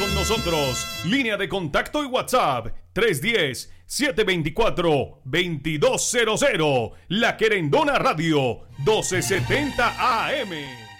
con nosotros. Línea de contacto y WhatsApp 310-724-2200. La Querendona Radio 1270 AM.